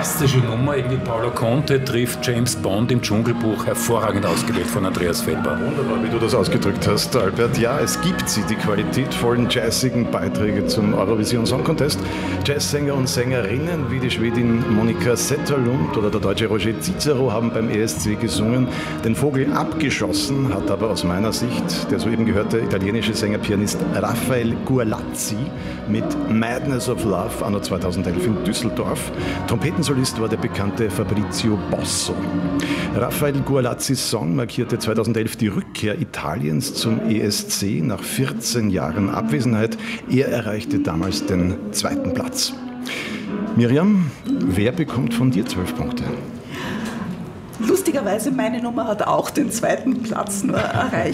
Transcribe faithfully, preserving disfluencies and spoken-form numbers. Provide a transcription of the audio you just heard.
fantastische Nummer. Irgendwie Paolo Conte trifft James Bond im Dschungelbuch. Hervorragend ausgewählt von Andreas Felber. Wunderbar, wie du das ausgedrückt hast, Albert. Ja, es gibt sie, die qualitätvollen jazzigen Beiträge zum Eurovision Song Contest. Jazzsänger und Sängerinnen wie die Schwedin Monika Zetterlund oder der deutsche Roger Cicero haben beim E S C gesungen. Den Vogel abgeschossen hat aber aus meiner Sicht der soeben gehörte italienische Sänger-Pianist Raffaele Gualazzi mit Madness of Love anno zweitausendelf in Düsseldorf. Trompetensolist war der bekannte Fabrizio Bosso. Raffaele Gualazzis Song markierte zweitausendelf die Rückkehr Italiens zum E S C nach vierzehn Jahren Abwesenheit. Er erreichte damals den zweiten Platz. Miriam, wer bekommt von dir zwölf Punkte? Lustigerweise, meine Nummer hat auch den zweiten Platz nur erreicht.